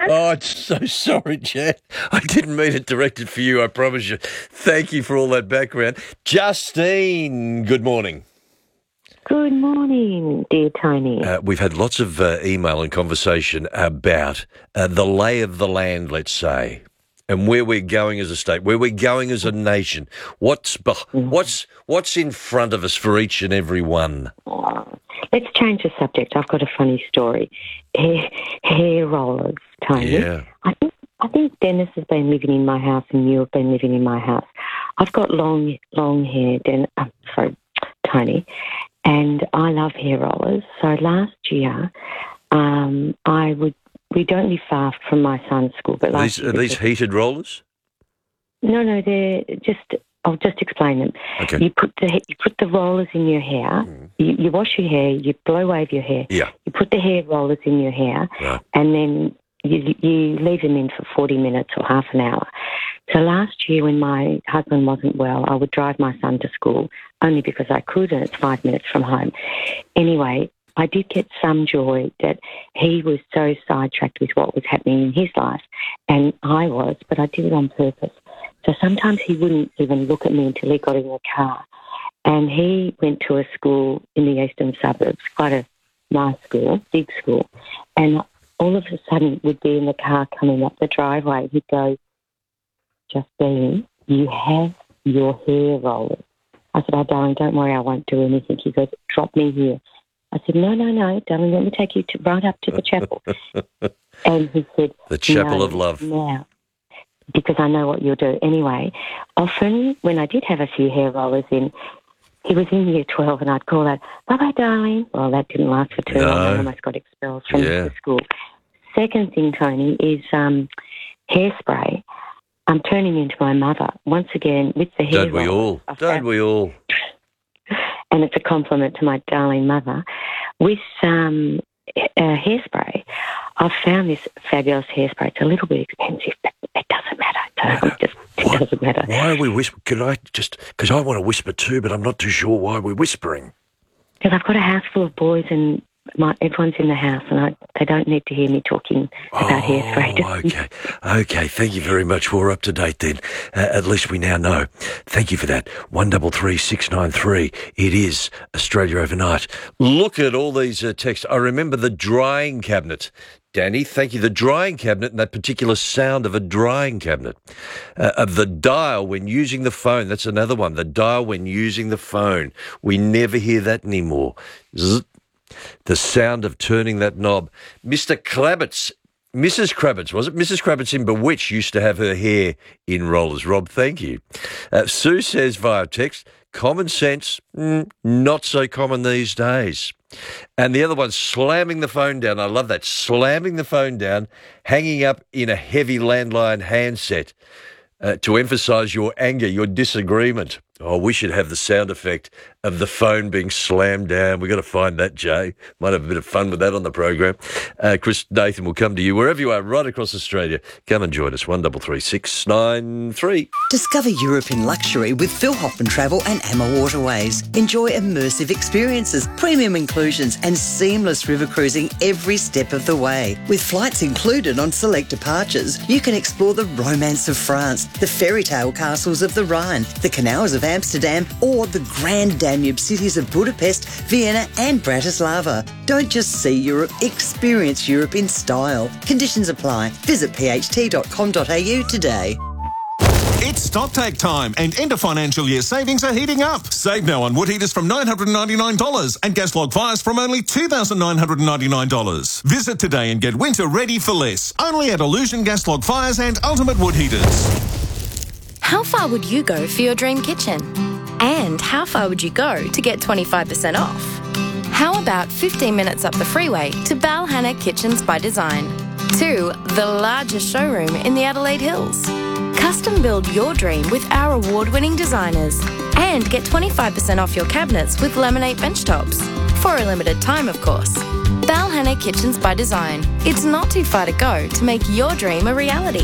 Oh, I'm so sorry, Jan. I didn't mean it directed for you, I promise you. Thank you for all that background. Justine, good morning. Good morning, dear Tony. We've had lots of email and conversation about the lay of the land, let's say, and where we're going as a state, where we're going as a nation. What's in front of us for each and every one? Let's change the subject. I've got a funny story. Hair rollers, Tony. Yeah. I think Dennis has been living in my house and you have been living in my house. I've got long hair, Tony, and I love hair rollers. So last year, we don't live far from my son's school, but Are these heated rollers? No, they're just. I'll just explain them. Okay. You put the rollers in your hair. You wash your hair. You blow wave your hair. Yeah. You put the hair rollers in your hair, right. and then you leave them in for 40 minutes or half an hour. So last year, when my husband wasn't well, I would drive my son to school only because I could, and it's 5 minutes from home. Anyway, I did get some joy that he was so sidetracked with what was happening in his life, and I was, but I did it on purpose. So sometimes he wouldn't even look at me until he got in the car. And he went to a school in the eastern suburbs, quite a nice school, big school. And all of a sudden we'd be in the car coming up the driveway. He'd go, Justine, you have your hair rollers. I said, oh, darling, don't worry, I won't do anything. He goes, drop me here. I said, no, darling, let me take you right up to the chapel. And he said, the chapel of love. Now, because I know what you'll do. Anyway, often when I did have a few hair rollers in, he was in year 12 and I'd call out, bye-bye, darling. Well, that didn't last for too long. I almost got expelled from the school. Second thing, Tony, is hairspray. I'm turning into my mother. Once again, with the hair rollers. Don't we all? And it's a compliment to my darling mother. With hairspray, I've found this fabulous hairspray. It's a little bit expensive, but it doesn't matter. It doesn't matter. Why are we whispering? Because I want to whisper too, but I'm not too sure why we're whispering. Because I've got a house full of boys and everyone's in the house and they don't need to hear me talking about hairspray. Okay. Thank you very much. We're up to date then. At least we now know. Thank you for that. 133 693. It is Australia Overnight. Look at all these texts. I remember the drying cabinet. Danny, thank you. The drying cabinet and that particular sound of a drying cabinet. Of the dial when using the phone. That's another one. The dial when using the phone. We never hear that anymore. Zzz. The sound of turning that knob. Mr. Kravitz, Mrs. Kravitz, was it? Mrs. Kravitz in Bewitched used to have her hair in rollers. Rob, thank you. Sue says via text, common sense, not so common these days. And the other one, slamming the phone down. I love that. Slamming the phone down, hanging up in a heavy landline handset to emphasise your anger, your disagreement. Oh, we should have the sound effect of the phone being slammed down. We've got to find that, Jay. Might have a bit of fun with that on the program. Chris Nathan will come to you wherever you are, right across Australia. Come and join us, 133 693. Discover Europe in luxury with Phil Hoffman Travel and Amma Waterways. Enjoy immersive experiences, premium inclusions and seamless river cruising every step of the way. With flights included on select departures, you can explore the romance of France, the fairy tale castles of the Rhine, the canals of Amsterdam or the grand Danube cities of Budapest, Vienna and Bratislava. Don't just see Europe, experience Europe in style. Conditions apply. Visit pht.com.au today. It's stocktake time and end of financial year savings are heating up. Save now on wood heaters from $999 and gas log fires from only $2,999. Visit today and get winter ready for less. Only at Illusion Gas Log Fires and Ultimate Wood Heaters. How far would you go for your dream kitchen? And how far would you go to get 25% off? How about 15 minutes up the freeway to Balhanna Kitchens by Design? To the largest showroom in the Adelaide Hills. Custom build your dream with our award-winning designers. And get 25% off your cabinets with laminate bench tops. For a limited time, of course. Balhanna Kitchens by Design. It's not too far to go to make your dream a reality.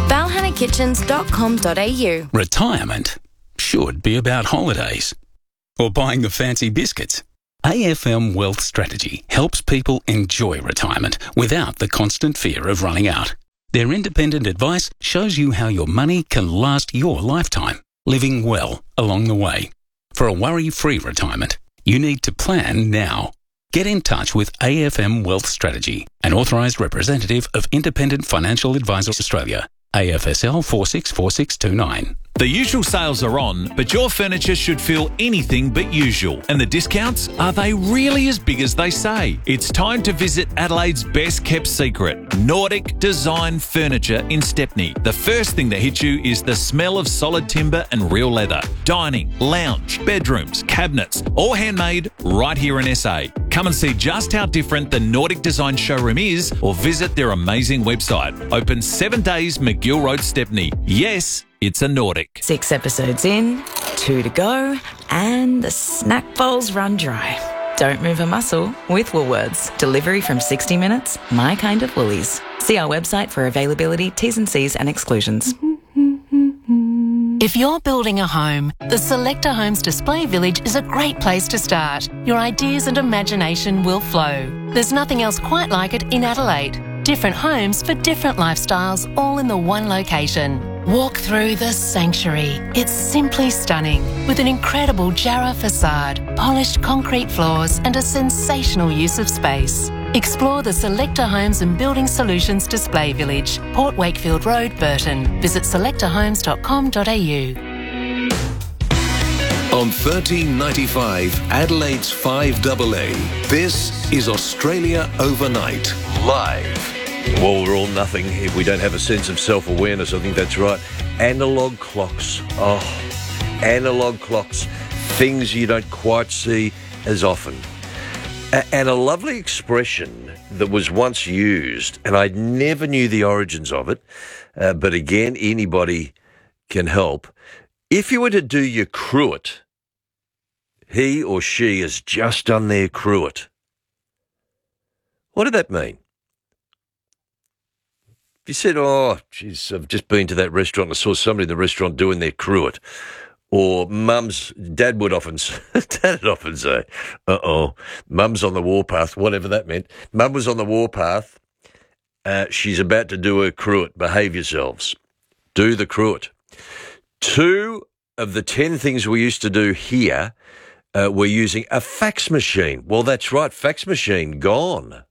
balhannakitchens.com.au. Retirement should be about holidays or buying the fancy biscuits. AFM Wealth Strategy helps people enjoy retirement without the constant fear of running out. Their independent advice shows you how your money can last your lifetime, living well along the way. For a worry-free retirement, you need to plan now. Get in touch with AFM Wealth Strategy, an authorised representative of Independent Financial Advisors Australia, AFSL 464629. The usual sales are on, but your furniture should feel anything but usual. And the discounts, are they really as big as they say? It's time to visit Adelaide's best kept secret, Nordic Design Furniture in Stepney. The first thing that hits you is the smell of solid timber and real leather. Dining, lounge, bedrooms, cabinets, all handmade right here in SA. Come and see just how different the Nordic Design showroom is, or visit their amazing website. Open 7 days, McGill Road, Stepney. Yes, it's a Nordic. 6 episodes in, 2 to go, and the snack bowls run dry. Don't move a muscle with Woolworths. Delivery from 60 minutes, my kind of Woolies. See our website for availability, T's and C's and exclusions. If you're building a home, the Selector Homes Display Village is a great place to start. Your ideas and imagination will flow. There's nothing else quite like it in Adelaide. Different homes for different lifestyles, all in the one location. Walk through the sanctuary. It's simply stunning, with an incredible Jarrah facade, polished concrete floors and a sensational use of space. Explore the Selector Homes and Building Solutions Display Village, Port Wakefield Road, Burton. Visit selectorhomes.com.au. On 1395 Adelaide's 5AA, this is Australia Overnight, live. Well, we're all nothing if we don't have a sense of self-awareness. I think that's right. Analog clocks. Oh, analog clocks. Things you don't quite see as often. And a lovely expression that was once used, and I never knew the origins of it, but again, anybody can help. If you were to do your cruet, he or she has just done their cruet. What did that mean? If you said, oh, geez, I've just been to that restaurant and I saw somebody in the restaurant doing their cruet. Or Dad would often say, Mum's on the warpath, whatever that meant. Mum was on the warpath. She's about to do her cruet. Behave yourselves. Do the cruet. 2 of the 10 things we used to do here, we're using a fax machine. Well, that's right, fax machine, gone.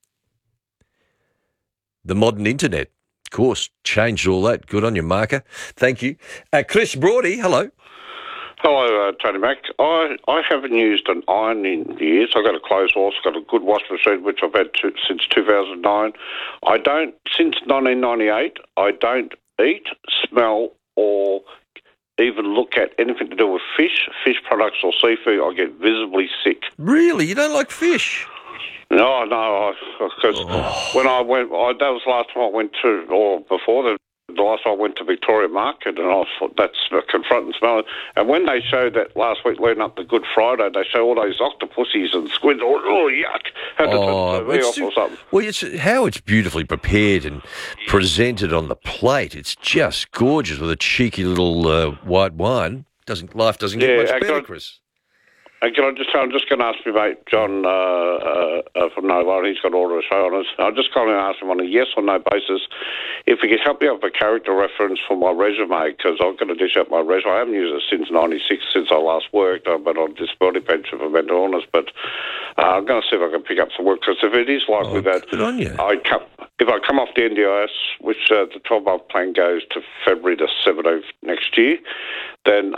The modern internet, of course, changed all that. Good on you, Marker. Thank you. Chris Brody, hello. Hello, Tony Mac. I haven't used an iron in years. I've got a clothes wash, got a good wash machine, which I've had since 2009. Since 1998, I don't eat, smell, or even look at anything to do with fish products or seafood. I get visibly sick. Really? You don't like fish? No, because when I went, that was the last time I went to, or before the last time I went to Victoria Market, and I thought that's confront and smell. And when they showed that last week leading up to Good Friday, they show all those octopuses and squids. Oh, yuck! Had to turn the TV off or something. Well, it's how it's beautifully prepared and presented on the plate. It's just gorgeous with a cheeky little white wine. Life doesn't get much better, Chris. And I'm just going to ask my mate, John, from Nova, he's got all the show on us. I'm just going to ask him on a yes or no basis if he could help me out with a character reference for my resume, because I've got to dish out my resume. I haven't used it since 96, since I last worked. I've been on disability pension for mental illness, but I'm going to see if I can pick up some work, because if it is likely that good on you. if I come off the NDIS, which the 12-month plan goes to February the 17th next year, then,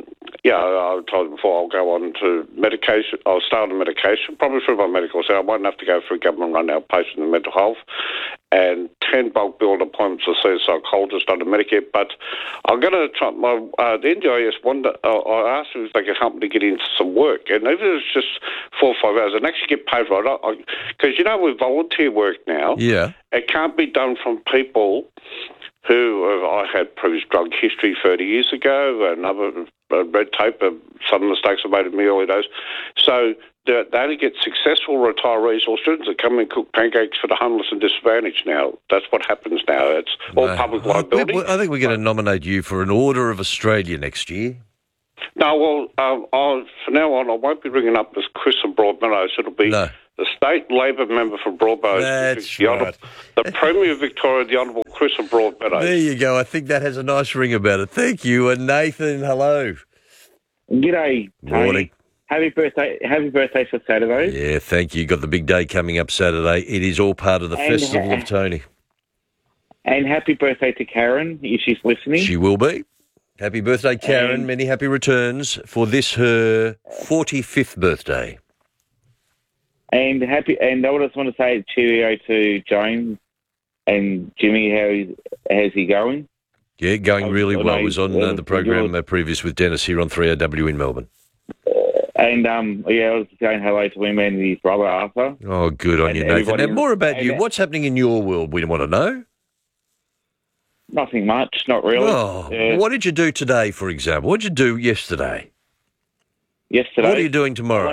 I told you before, I'll go on to medication. I'll start on medication, probably through my medical, so I won't have to go through government-run outpatient and mental health, and 10 bulk billed appointments to see a psychologist under Medicare. But I'm going to try the NDIS I asked them if they could help me to get into some work, and even if it's just 4 or 5 hours, and actually get paid for it, because with volunteer work now, it can't be done from people who I had previous drug history 30 years ago, another red tape, some mistakes I made in my early days. So they only get successful retirees or students that come and cook pancakes for the homeless and disadvantaged now. That's what happens now. It's all public liability. I think we're going to nominate you for an Order of Australia next year. No, from now on, I won't be ringing up as Chris and Broadmeadows. It'll be the State Labor Member for Broadmeadows. That's right. The Premier of Victoria, the Honourable Chris of Broadmeadows. There you go. I think that has a nice ring about it. Thank you. And Nathan, hello. G'day, Tony. Morning. Happy birthday for Saturday. Yeah, thank you. Got the big day coming up Saturday. It is all part of the Festival of Tony. And happy birthday to Karen, if she's listening. She will be. Happy birthday, Karen. Many happy returns for this, her 45th birthday. And I just want to say cheerio to James and Jimmy. How's he going? Yeah, going really well. I was on the program previous with Dennis here on 3AW in Melbourne. And, I was saying hello to him and his brother, Arthur. Oh, good on you, Nathan. Now, more about you. What's happening in your world we want to know? Nothing much, not really. Oh, what did you do today, for example? What did you do yesterday? Yesterday? What are you doing tomorrow?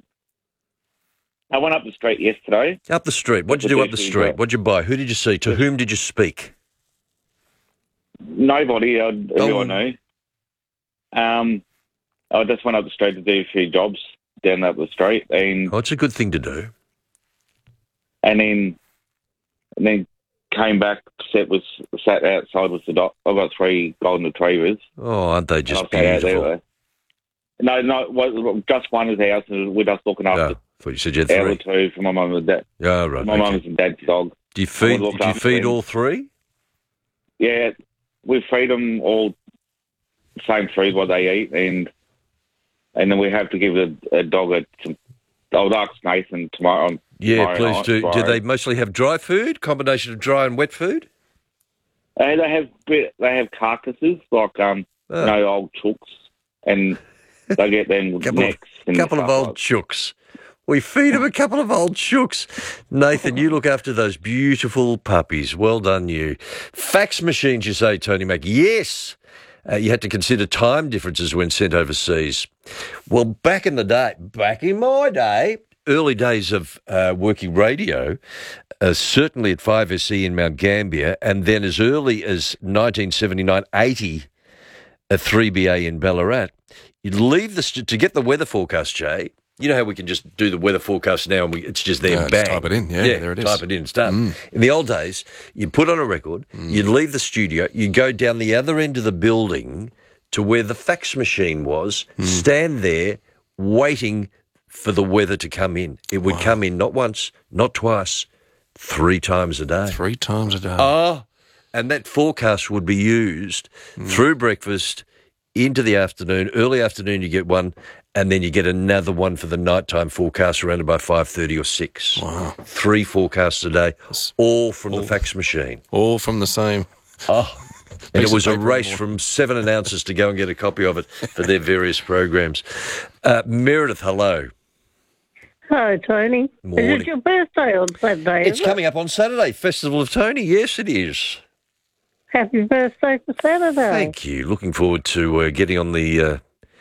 I went up the street yesterday. Up the street? What did you do up the street? What did you buy? Who did you see? To whom did you speak? Nobody. Who I knew. I just went up the street to do a few jobs down up the street. And it's a good thing to do. And then came back, sat outside with the dog. I've got 3 golden retrievers. Oh, aren't they just beautiful? No, just one is ours, and we're just looking after. I thought you said you had 3. 2 for my mum and dad. Oh, right. My mum's and dad's dog. Do you feed all 3? Yeah, we feed them all the same food what they eat, and then we have to give a dog I'll ask Nathan tomorrow. Yeah, please do. Do they mostly have dry food, combination of dry and wet food? They have carcasses like old chooks, and they get them necks. A couple of old chooks. We feed them a couple of old chooks. Nathan, you look after those beautiful puppies. Well done, you. Fax machines, you say, Tony Mack. Yes. You had to consider time differences when sent overseas. Well, back in my day, early days of working radio, certainly at 5SE in Mount Gambier, and then as early as 1979-80 at 3BA in Ballarat, you'd leave to get the weather forecast, Jay. You know how we can just do the weather forecast now and it's just there, bang. Just type it in, yeah, there it is. Type it in, it's done. In the old days, you'd put on a record, you'd leave the studio, you'd go down the other end of the building to where the fax machine was, stand there waiting for the weather to come in. It would come in not once, not twice, 3 times a day. 3 times a day. Oh, and that forecast would be used through breakfast into the afternoon. Early afternoon you get one, and then you get another one for the nighttime forecast around about 5:30 or 6. Wow. 3 forecasts a day, all from the fax machine. All from the same. Oh, and it was a race from 7 announcers to go and get a copy of it for their various programs. Meredith, hello. Hello, Tony. Morning. Is it your birthday on Saturday? It's coming up on Saturday, Festival of Tony. Yes, it is. Happy birthday for Saturday. Thank you. Looking forward to getting on the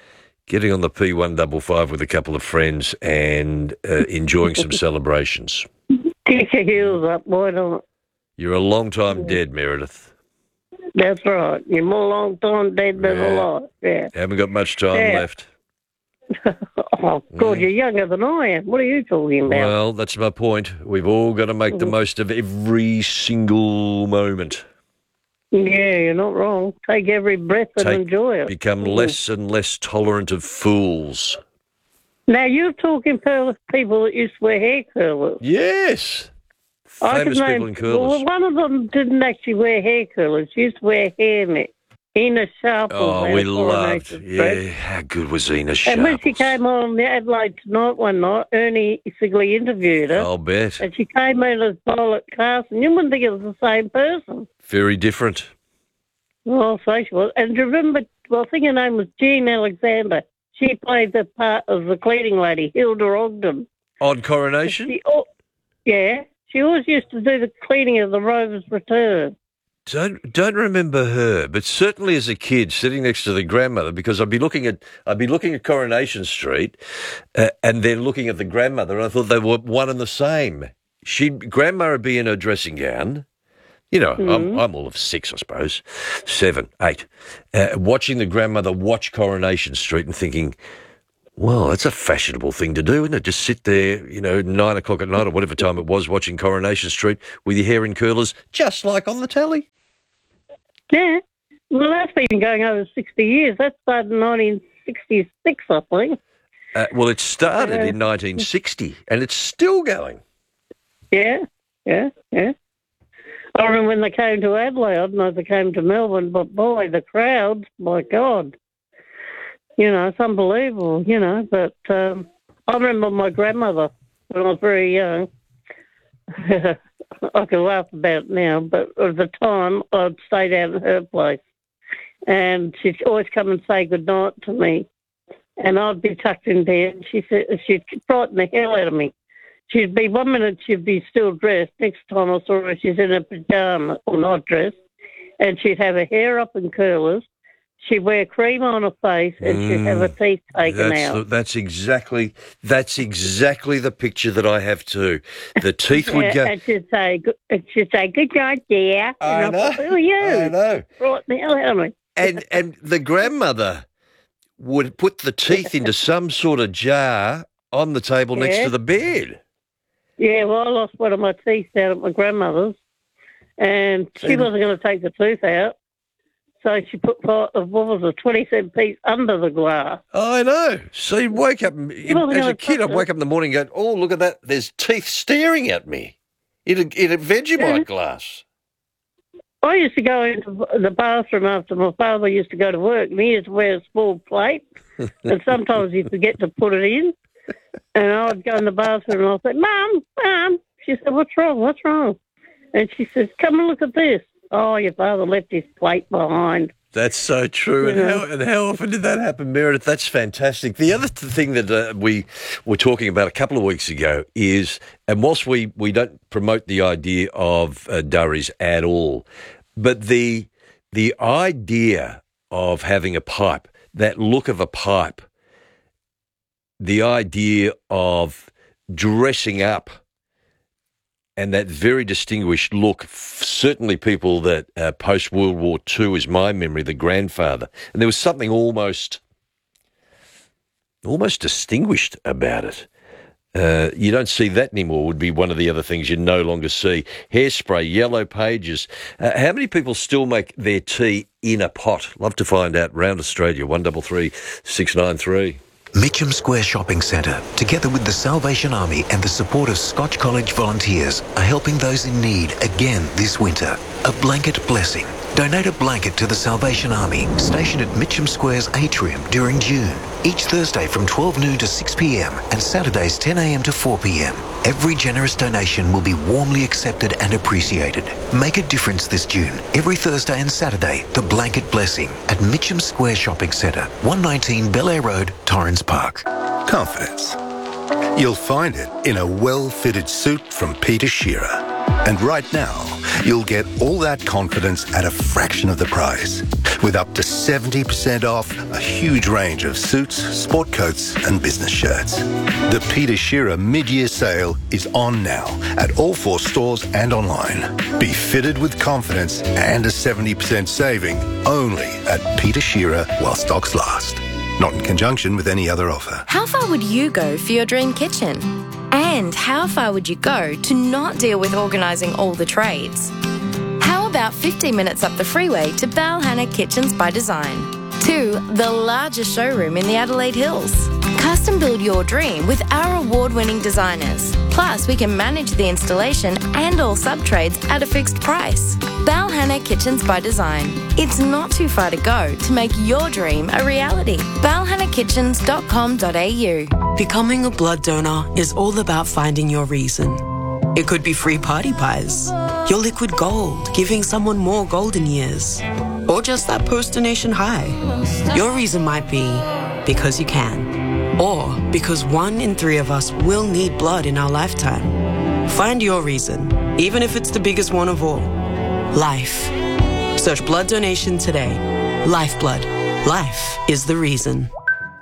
P155 with a couple of friends and enjoying some celebrations. Kick your heels up, why not? You're a long time dead, Meredith. That's right. You're more long time dead than alive. Yeah. Haven't got much time left. Oh, God, you're younger than I am. What are you talking about? Well, that's my point. We've all got to make the most of every single moment. Yeah, you're not wrong. Take every breath and enjoy it. Become less and less tolerant of fools. Now, you're talking people that used to wear hair curlers. Yes. Famous people in curlers. Well, one of them didn't actually wear hair curlers. She used to wear hairnet. Ina Sharples. Oh, we loved. Yeah, how good was Ina Sharples? And when she came on the Adelaide Tonight one night, Ernie Sigley interviewed her. I'll bet. And she came in as Violet Carson. You wouldn't think it was the same person. Very different. Well, so she was. And do you remember, I think her name was Jean Alexander. She played the part of the cleaning lady, Hilda Ogden. On Coronation? She always used to do the cleaning of the Rover's Return. Don't remember her, but certainly as a kid, sitting next to the grandmother, because I'd be looking at Coronation Street, and then looking at the grandmother, and I thought they were one and the same. Grandma would be in her dressing gown. You know, I'm all of 6, I suppose, 7, 8, watching the grandmother watch Coronation Street and thinking, Well, that's a fashionable thing to do, isn't it? Just sit there, 9 o'clock at night or whatever time it was, watching Coronation Street with your hair in curlers, just like on the telly. Yeah. Well, that's been going over 60 years. That started in 1966, I think. Well, it started in 1960 and it's still going. Yeah. I remember when they came to Adelaide. I don't know if they came to Melbourne, but boy, the crowds, my God. It's unbelievable, But I remember my grandmother when I was very young. I can laugh about it now, but at the time I'd stay down at her place. And she'd always come and say good night to me. And I'd be tucked in bed. She said she'd frighten the hell out of me. She'd be 1 minute she'd be still dressed. Next time I saw her, she's in her pajamas or not dressed, and she'd have her hair up in curlers. She'd wear cream on her face, and she'd have her teeth taken out. That's exactly the picture that I have too. The teeth would go. And she'd say good night, dear. I know. Who are you? I know. Right the hell out of me. And the grandmother would put the teeth into some sort of jar on the table next to the bed. Yeah, well, I lost one of my teeth out at my grandmother's, and she wasn't going to take the tooth out, so she put, 20-cent piece under the glass. I know. So you wake up, as a kid, I'd wake up in the morning and go, oh, look at that, there's teeth staring at me in a Vegemite glass. I used to go into the bathroom after my father used to go to work, and he used to wear a small plate, and sometimes he'd forget to put it in. And I'd go in the bathroom and I'd say, Mum. She said, what's wrong? And she says, come and look at this. Oh, your father left his plate behind. That's so true. And how often did that happen, Meredith? That's fantastic. The other thing that we were talking about a couple of weeks ago is, and whilst we don't promote the idea of durries at all, but the idea of having a pipe, that look of a pipe, the idea of dressing up and that very distinguished look, certainly people that post-World War II is my memory, the grandfather. And there was something almost distinguished about it. You don't see that anymore, would be one of the other things you no longer see. Hairspray, yellow pages. How many people still make their tea in a pot? Love to find out. Round Australia, 133 693. Mitcham Square Shopping Centre, together with the Salvation Army and the support of Scotch College volunteers, are helping those in need again this winter. A blanket blessing. Donate a blanket to the Salvation Army, stationed at Mitcham Square's atrium during June. Each Thursday from 12 noon to 6 p.m. and Saturdays 10 a.m. to 4 p.m. Every generous donation will be warmly accepted and appreciated. Make a difference this June. Every Thursday and Saturday, the Blanket Blessing at Mitcham Square Shopping Centre, 119 Bel Air Road, Torrens Park. Confidence. You'll find it in a well-fitted suit from Peter Shearer. And right now, you'll get all that confidence at a fraction of the price, with up to 70% off a huge range of suits, sport coats and business shirts. The Peter Shearer mid-year sale is on now at all 4 stores and online. Be fitted with confidence and a 70% saving only at Peter Shearer while stocks last. Not in conjunction with any other offer. How far would you go for your dream kitchen? And how far would you go to not deal with organising all the trades? How about 15 minutes up the freeway to Balhanna Kitchens by Design? 2, the largest showroom in the Adelaide Hills. Custom build your dream with our award-winning designers. Plus, we can manage the installation and all sub-trades at a fixed price. Balhanna Kitchens by Design. It's not too far to go to make your dream a reality. balhannakitchens.com.au. Becoming a blood donor is all about finding your reason. It could be free party pies, your liquid gold, giving someone more golden years, or just that post-donation high. Your reason might be because you can, or because 1 in 3 of us will need blood in our lifetime. Find your reason, even if it's the biggest one of all. Life. Search blood donation today. Lifeblood. Life is the reason.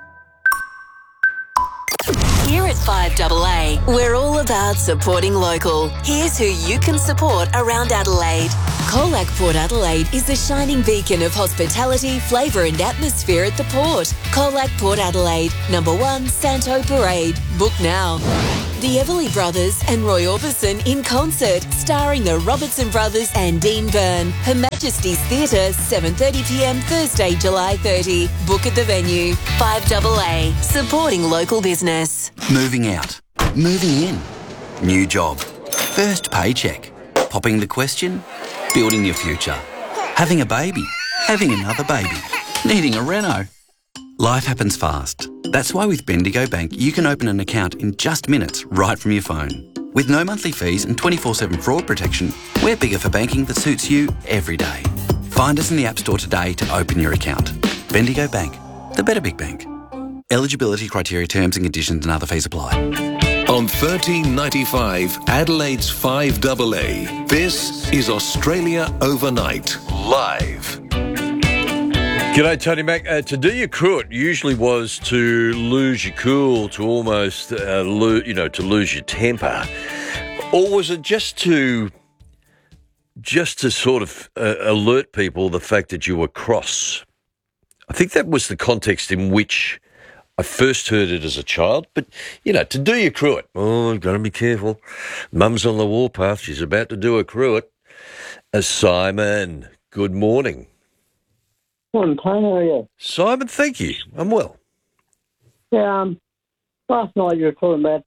Here at 5AA, we're all about supporting local. Here's who you can support around Adelaide. Colac Port Adelaide is the shining beacon of hospitality, flavour and atmosphere at the port. Colac Port Adelaide, number 1, Santo Parade. Book now. The Everly Brothers and Roy Orbison in concert, starring the Robertson Brothers and Dean Byrne. Her Majesty's Theatre, 7:30pm Thursday, July 30. Book at the venue. 5AA, supporting local business. Moving out. Moving in. New job. First paycheck. Popping the question. Building your future. Having a baby. Having another baby. Needing a reno. Life happens fast. That's why with Bendigo Bank, you can open an account in just minutes right from your phone. With no monthly fees and 24/7 fraud protection, we're bigger for banking that suits you every day. Find us in the App Store today to open your account. Bendigo Bank, the better big bank. Eligibility criteria, terms and conditions and other fees apply. On 1395 Adelaide's 5AA, this is Australia Overnight, live. G'day, Tony Mac. To do your cruet usually was to lose your cool, to almost, to lose your temper. Or was it just to sort of alert people the fact that you were cross? I think that was the context in which I first heard it as a child. But, to do your cruet, I've got to be careful. Mum's on the warpath. She's about to do a cruet. Simon, good morning. Morning, Tony. How are you? Simon, thank you. I'm well. Yeah, last night you were talking about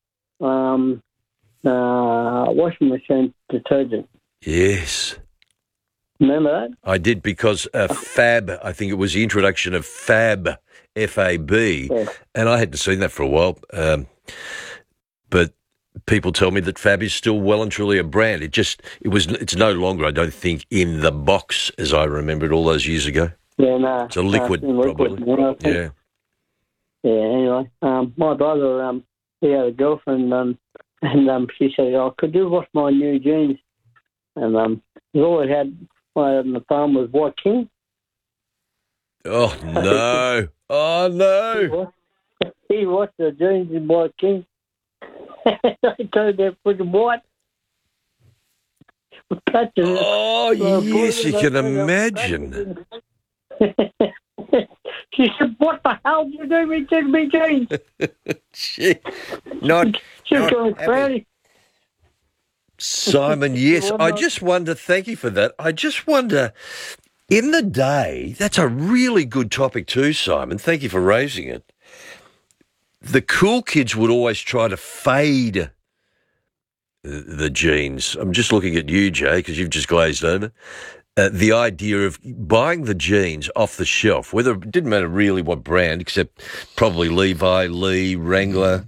washing machine detergent. Yes. Remember that? I did, because Fab, I think it was the introduction of Fab, F-A-B, and I hadn't seen that for a while. But people tell me that Fab is still well and truly a brand. It's no longer, I don't think, in the box as I remembered all those years ago. Yeah, no. It's a liquid, probably. Yeah. Yeah, anyway. My brother, he had a girlfriend, and she said, could you wash my new jeans? And all I had on the phone was White King. Oh, no. Oh, no. He washed the jeans in White King. I told them put them white. Oh, yes, you can imagine. She said, what the hell did you do me to me jeans? She not happy. Simon, yes. I just wonder, thank you for that. I just wonder, in the day, that's a really good topic too, Simon. Thank you for raising it. The cool kids would always try to fade the jeans. I'm just looking at you, Jay, because you've just glazed over. The idea of buying the jeans off the shelf, whether it didn't matter really what brand, except probably Levi, Lee, Wrangler,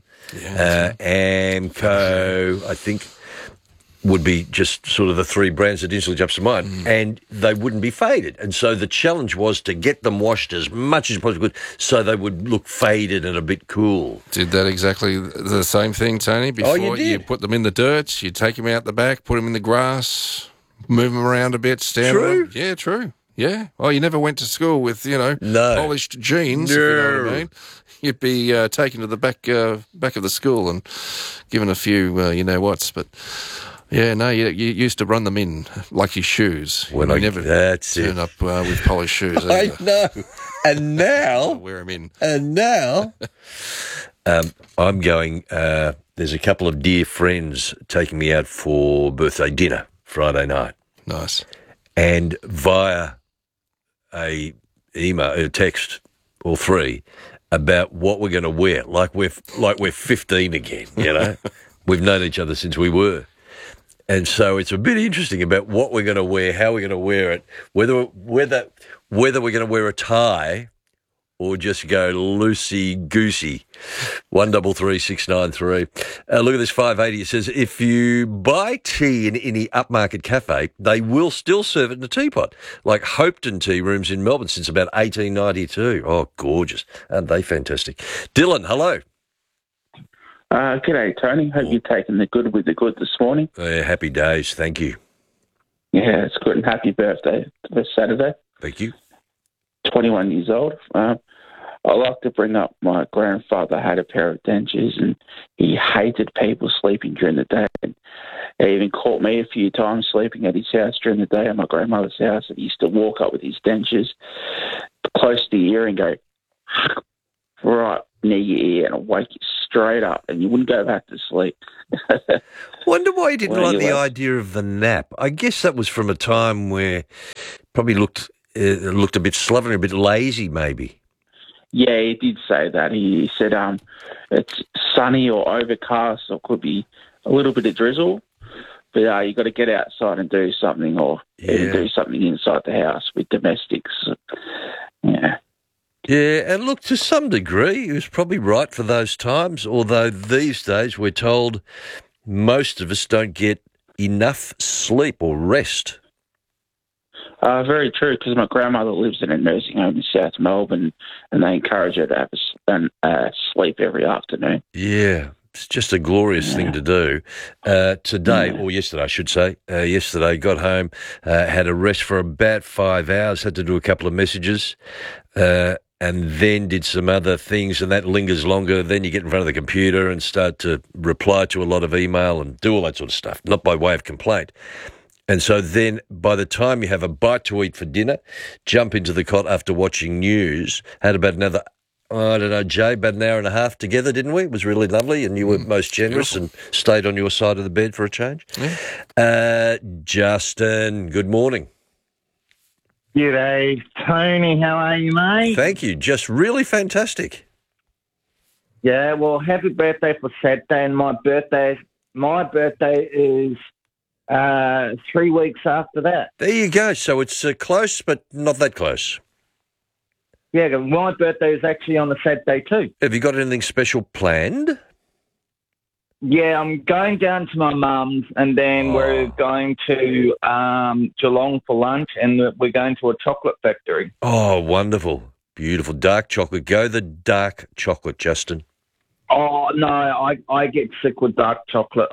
Amco, I think, would be just sort of the three brands that instantly jumps to mind, and they wouldn't be faded. And so the challenge was to get them washed as much as possible so they would look faded and a bit cool. Did that exactly the same thing, Tony. Before you put them in the dirt, you take them out the back, put them in the grass, move them around a bit, stand on them. Yeah, true. Yeah. Oh, you never went to school with, polished jeans, if you know what I mean. You'd be taken to the back of the school and given a few you-know-whats, but... Yeah, no, you used to run them in like your shoes. When you never turn up with polished shoes. I know. And now... wear them in. And now... I'm going... there's a couple of dear friends taking me out for birthday dinner Friday night. Nice. And via a text or three about what we're going to wear, like we're 15 again, We've known each other since we were. And so it's a bit interesting about what we're going to wear, how we're going to wear it, whether we're going to wear a tie or just go loosey-goosey. 133693. Look at this 580. It says, if you buy tea in any upmarket cafe, they will still serve it in a teapot, like Hopetoun Tea Rooms in Melbourne since about 1892. Oh, gorgeous. Aren't they fantastic? Dylan, hello. G'day, Tony. Hope you're taking the good with the good this morning. Happy days. Thank you. Yeah, it's good. And happy birthday this Saturday. Thank you. 21 years old. I like to bring up my grandfather had a pair of dentures and he hated people sleeping during the day. And he even caught me a few times sleeping at his house during the day at my grandmother's house. And he used to walk up with his dentures close to your ear and go, right near your ear, and wake you straight up and you wouldn't go back to sleep. Wonder why he didn't like the idea of the nap. I guess that was from a time where probably looked a bit slovenly, a bit lazy maybe. Yeah, he did say that. He said it's sunny or overcast or could be a little bit of drizzle, but you got to get outside and do something or even do something inside the house with domestics. Yeah. Yeah, and look, to some degree, he was probably right for those times, although these days we're told most of us don't get enough sleep or rest. Very true, because my grandmother lives in a nursing home in South Melbourne, and they encourage her to have sleep every afternoon. Yeah, it's just a glorious thing to do. Today, or yesterday, I should say, got home, had a rest for about 5 hours, had to do a couple of messages, and then did some other things, and that lingers longer. Then you get in front of the computer and start to reply to a lot of email and do all that sort of stuff, not by way of complaint. And so then by the time you have a bite to eat for dinner, jump into the cot after watching news, had about another, I don't know, Jay, about an hour and a half together, didn't we? It was really lovely, and you were most generous and stayed on your side of the bed for a change. Yeah. Justin, good morning. G'day, Tony. How are you, mate? Thank you. Just really fantastic. Yeah, well, happy birthday for Saturday, and my birthday is 3 weeks after that. There you go. So it's close, but not that close. Yeah, my birthday is actually on the Saturday too. Have you got anything special planned? Yeah, I'm going down to my mum's, and then we're going to Geelong for lunch, and we're going to a chocolate factory. Oh, wonderful. Beautiful. Dark chocolate. Go the dark chocolate, Justin. Oh, no, I get sick with dark chocolate.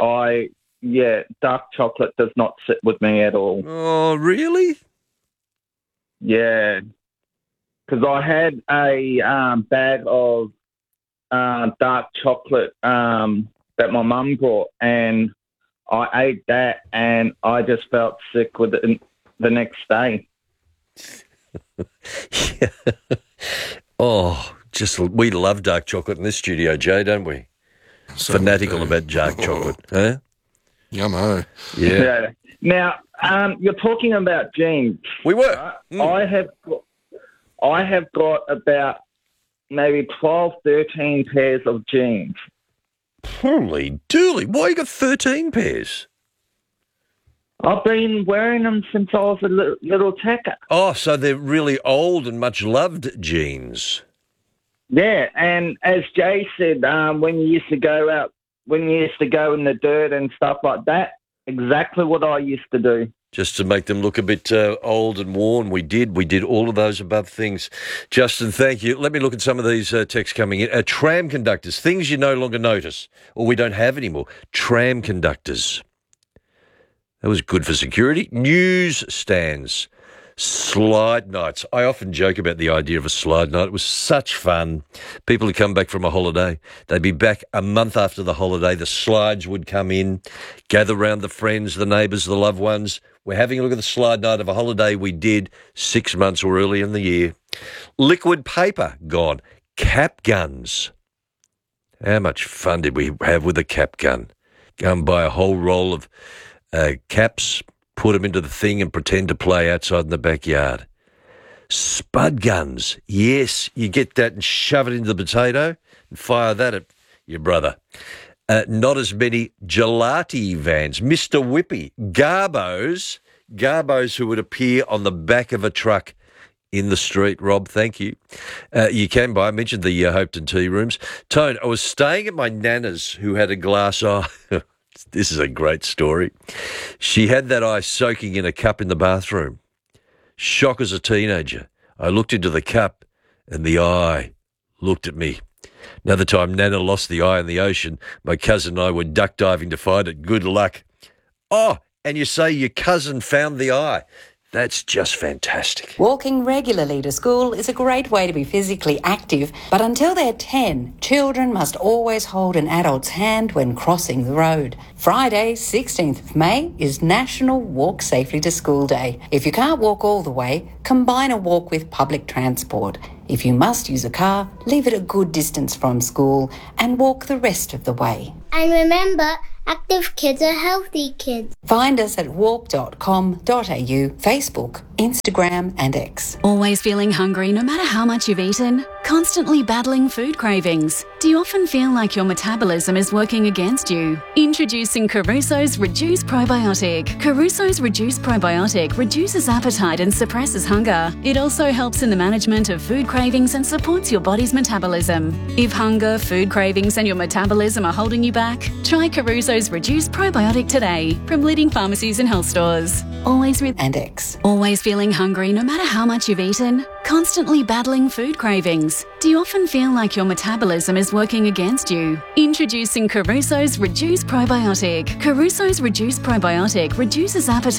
Dark chocolate does not sit with me at all. Oh, really? Yeah, because I had a bag of dark chocolate that my mum brought, and I ate that, and I just felt sick with it the next day. Yeah. Oh, we love dark chocolate in this studio, Jay, don't we? So fanatical about dark chocolate, huh? Yummo. Yeah. Now, you're talking about jeans. We were. Right? I have got about maybe 12, 13 pairs of jeans. Holy dooly. Why you got 13 pairs? I've been wearing them since I was a little tacker. Oh, so they're really old and much loved jeans. Yeah, and as Jay said, when you used to go in the dirt and stuff like that, exactly what I used to do. Just to make them look a bit old and worn. We did all of those above things. Justin, thank you. Let me look at some of these texts coming in. Tram conductors, things you no longer notice or we don't have anymore. Tram conductors. That was good for security. News stands. Slide nights. I often joke about the idea of a slide night. It was such fun. People who come back from a holiday, they'd be back a month after the holiday. The slides would come in, gather round the friends, the neighbours, the loved ones. We're having a look at the slide night of a holiday we did 6 months or early in the year. Liquid paper, gone. Cap guns. How much fun did we have with a cap gun? Go and buy a whole roll of caps, put them into the thing and pretend to play outside in the backyard. Spud guns. Yes, you get that and shove it into the potato and fire that at your brother. Not as many gelati vans. Mr. Whippy. Garbos who would appear on the back of a truck in the street. Rob, thank you. You can buy, I mentioned the Hopetoun tea rooms. Tone, I was staying at my nana's who had a glass eye. This is a great story. She had that eye soaking in a cup in the bathroom. Shock as a teenager. I looked into the cup and the eye looked at me. Another time, Nana lost the eye in the ocean. My cousin and I were duck diving to find it. Good luck. Oh, and you say your cousin found the eye. That's just fantastic. Walking regularly to school is a great way to be physically active, but until they're 10, children must always hold an adult's hand when crossing the road. Friday, 16th of May, is National Walk Safely to School Day. If you can't walk all the way, combine a walk with public transport. If you must use a car, leave it a good distance from school and walk the rest of the way. And remember, active kids are healthy kids. Find us at walk.com.au, Facebook, Instagram and X. Always feeling hungry no matter how much you've eaten? Constantly battling food cravings? Do you often feel like your metabolism is working against you? Introducing Caruso's Reduce Probiotic. Caruso's Reduce Probiotic reduces appetite and suppresses hunger. It also helps in the management of food cravings and supports your body's metabolism. If hunger, food cravings and your metabolism are holding you back, try Caruso's Reduce Probiotic today from leading pharmacies and health stores. Always with and X. Always feeling hungry no matter how much you've eaten? Constantly battling food cravings? Do you often feel like your metabolism is working against you? Introducing Caruso's Reduce Probiotic. Caruso's Reduce Probiotic reduces appetite